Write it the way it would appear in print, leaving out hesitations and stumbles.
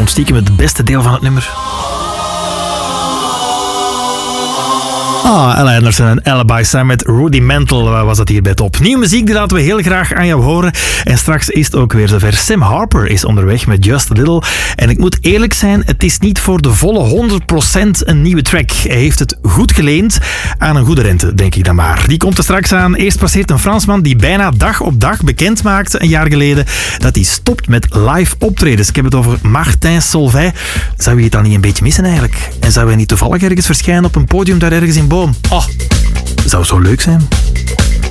komt stiekem het beste deel van het nummer. Ella Anderson en Alibi samen met Rudimental was dat hier bij Top. Nieuwe muziek, die laten we heel graag aan jou horen. En straks is het ook weer zover. Sam Harper is onderweg met Just a Little. En ik moet eerlijk zijn, het is niet voor de volle 100% een nieuwe track. Hij heeft het goed geleend aan een goede rente, denk ik dan maar. Die komt er straks aan. Eerst passeert een Fransman die bijna dag op dag bekend maakte, een jaar geleden, dat hij stopt met live optredens. Ik heb het over Martin Solvay. Zou je het dan niet een beetje missen eigenlijk? En zou hij niet toevallig ergens verschijnen op een podium daar ergens in Boom? Oh, zou zo leuk zijn.